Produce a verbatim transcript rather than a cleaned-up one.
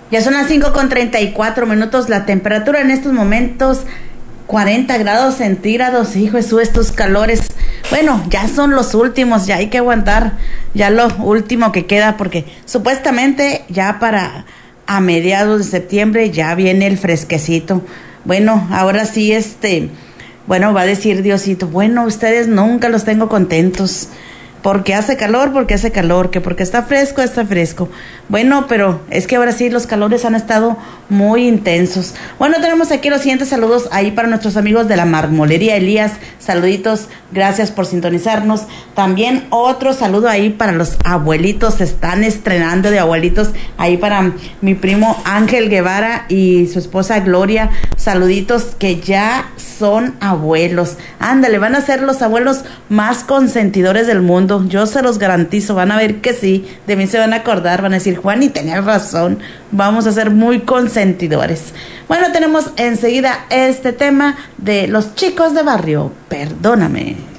Ya son las cinco con treinta y cuatro minutos, la temperatura en estos momentos cuarenta grados centígrados. Hijo Jesús, estos calores, bueno, ya son los últimos, ya hay que aguantar, ya lo último que queda, porque supuestamente ya para a mediados de septiembre ya viene el fresquecito. Bueno, ahora sí, este, bueno, va a decir Diosito, bueno, ustedes nunca los tengo contentos, porque hace calor, porque hace calor, que porque está fresco, está fresco. Bueno, pero es que ahora sí los calores han estado muy intensos. Bueno, tenemos aquí los siguientes saludos ahí para nuestros amigos de la Marmolería Elías. Saluditos, gracias por sintonizarnos. También otro saludo ahí para los abuelitos, se están estrenando de abuelitos. Ahí para mi primo Ángel Guevara y su esposa Gloria. Saluditos que ya son abuelos. Ándale, van a ser los abuelos más consentidores del mundo. Yo se los garantizo, van a ver que sí, de mí se van a acordar, van a decir, Juan, y tenías razón, vamos a ser muy consentidores. Bueno, tenemos enseguida este tema de los chicos de barrio, perdóname.